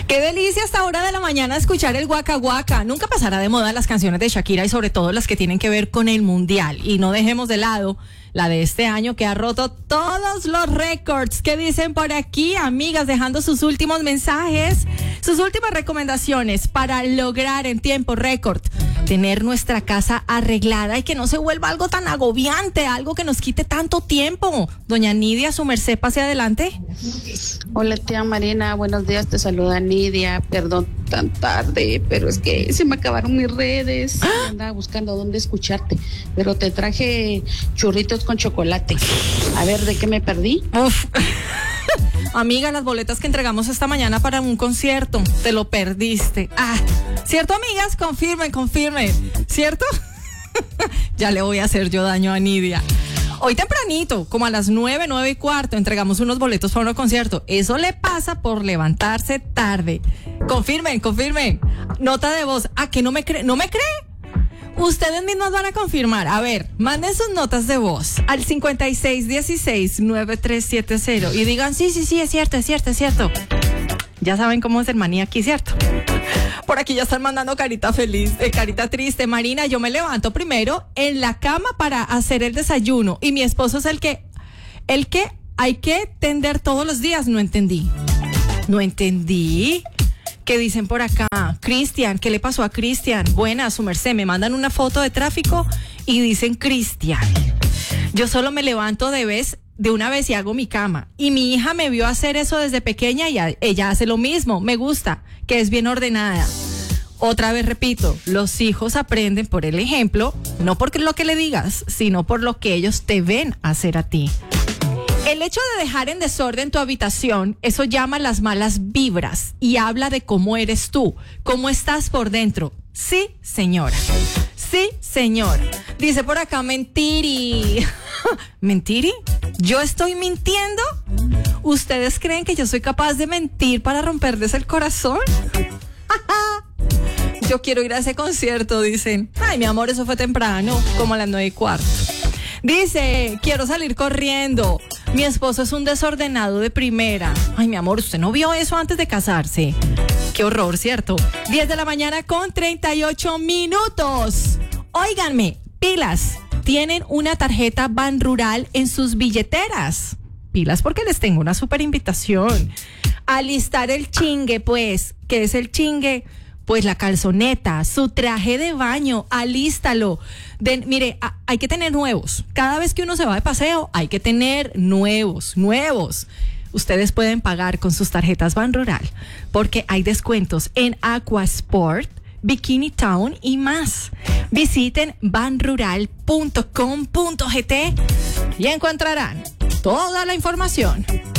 Qué delicia esta hora de la mañana escuchar el Waka Waka. Nunca pasará de moda las canciones de Shakira y sobre todo las que tienen que ver con el mundial. Y no dejemos de lado la de este año que ha roto todos los récords. ¿Qué dicen por aquí, amigas? Dejando sus últimos mensajes, sus últimas recomendaciones para lograr en tiempo récord tener nuestra casa arreglada y que no se vuelva algo tan agobiante, algo que nos quite tanto tiempo. Doña Nidia, su merced, pase adelante. Hola, tía Marina, buenos días, te saluda Nidia. Perdón tan tarde, pero es que se me acabaron mis redes. Andaba buscando dónde escucharte, pero te traje churritos con chocolate. A ver, ¿de qué me perdí? Uf. Amiga, las boletas que entregamos esta mañana para un concierto, te lo perdiste. ¿Cierto, amigas? Confirmen, ¿cierto? Ya le voy a hacer yo daño a Nidia. Hoy tempranito, como a las 9:15, entregamos unos boletos para un concierto. Eso le pasa por levantarse tarde. Confirmen. Nota de voz. ¿Que no me cree? ¿No me cree? Ustedes mismos van a confirmar. A ver, manden sus notas de voz al 5616-9370 y digan, sí, es cierto. Ya saben cómo es el maní aquí, ¿cierto? Por aquí ya están mandando carita feliz, carita triste. Marina, yo me levanto primero en la cama para hacer el desayuno y mi esposo es el que hay que tender todos los días. No entendí. ¿Qué dicen por acá? Cristian, ¿qué le pasó a Cristian? Buenas, su merced, me mandan una foto de tráfico y dicen Cristian. Yo solo me levanto de una vez y hago mi cama. Y mi hija me vio hacer eso desde pequeña y ella hace lo mismo. Me gusta, que es bien ordenada. Otra vez repito, los hijos aprenden por el ejemplo, no por lo que le digas, sino por lo que ellos te ven hacer a ti. El hecho de dejar en desorden tu habitación, eso llama las malas vibras y habla de cómo eres tú, cómo estás por dentro. Sí, señora. Dice por acá, mentiri. ¿Mentiri? ¿Yo estoy mintiendo? ¿Ustedes creen que yo soy capaz de mentir para romperles el corazón? Yo quiero ir a ese concierto, dicen. Ay, mi amor, eso fue temprano, como a las 9:15. Dice, quiero salir corriendo. Mi esposo es un desordenado de primera. Ay, mi amor, ¿usted no vio eso antes de casarse? Qué horror, ¿cierto? 10:38 a.m. Óiganme, pilas. Tienen una tarjeta Banrural en sus billeteras. Pilas porque les tengo una súper invitación. Alistar el chingue, pues. ¿Qué es el chingue? Pues la calzoneta, su traje de baño, alístalo. Mire, hay que tener nuevos. Cada vez que uno se va de paseo, hay que tener nuevos. Ustedes pueden pagar con sus tarjetas Banrural porque hay descuentos en Aquasport, Bikini Town y más. Visiten banrural.com.gt y encontrarán toda la información.